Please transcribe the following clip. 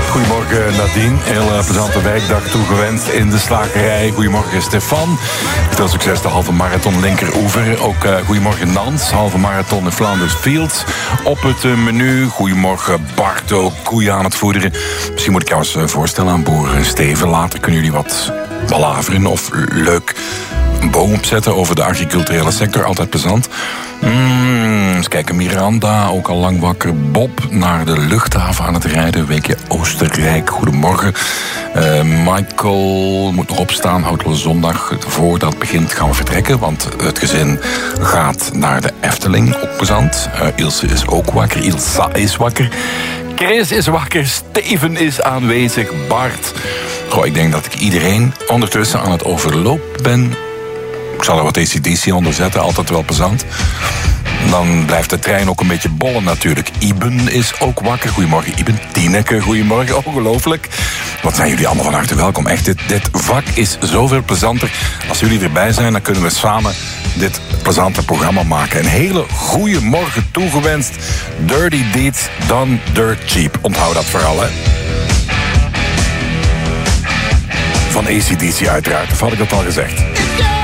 Goedemorgen Nadine, heel plezante werkdag toegewenst in de slagerij. Goedemorgen Stefan, veel succes de halve marathon linkeroever. Ook goedemorgen Nans, halve marathon in Flanders Fields. Op het menu, goedemorgen Bart, ook koeien aan het voederen. Misschien moet ik jou eens voorstellen aan boer Steven. Later kunnen jullie wat balaveren of leuk een boom opzetten over de agriculturele sector. Altijd plezant. Eens kijken, Miranda, ook al lang wakker. Bob, naar de luchthaven aan het rijden. Weekje Oostenrijk, goedemorgen. Michael moet nog opstaan, houdt wel zondag. Voordat het begint gaan we vertrekken, want het gezin gaat naar de Efteling. Ook plezant. Ilse is ook wakker, Ilsa is wakker. Chris is wakker, Steven is aanwezig, Bart. Goh, ik denk dat ik iedereen ondertussen aan het overlopen ben. Ik zal er wat ACDC onder zetten, altijd wel plezant. Dan blijft de trein ook een beetje bollen natuurlijk. Iben is ook wakker. Goedemorgen Iben. Tineke, goedemorgen. Ongelooflijk. Wat zijn jullie allemaal van harte welkom. Echt, dit vak is zoveel plezanter. Als jullie erbij zijn, dan kunnen we samen dit plezante programma maken. Een hele goede morgen toegewenst. Dirty Deeds Done Dirt Cheap. Onthoud dat vooral, hè. Van ACDC uiteraard. Of had ik dat al gezegd?